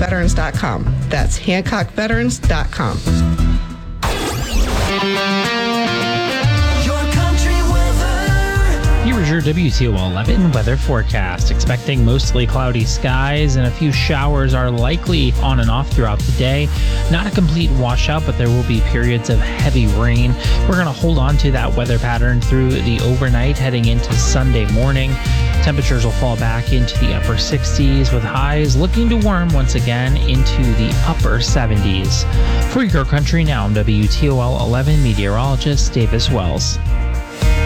HancockVeterans.com. That's HancockVeterans.com. Here's your WTOL 11 weather forecast. Expecting mostly cloudy skies and a few showers are likely on and off throughout the day. Not a complete washout, but there will be periods of heavy rain. We're going to hold on to that weather pattern through the overnight heading into Sunday morning. Temperatures will fall back into the upper 60s with highs looking to warm once again into the upper 70s. For your country now, I'm WTOL 11 meteorologist Davis Wells.